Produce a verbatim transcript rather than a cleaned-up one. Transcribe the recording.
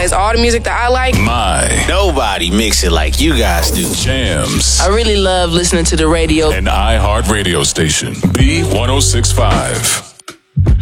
plays all the music that I like. My. Nobody mix it like you guys do. Jams. I really love listening to the radio. An iHeart radio station. B one oh six point five.